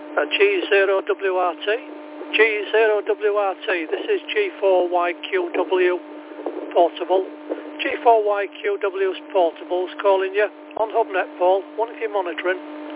G0WRT. G0WRT, this is G4YQW Portable. G4YQW's Portable's calling you on HubNet, Paul. What if you're monitoring?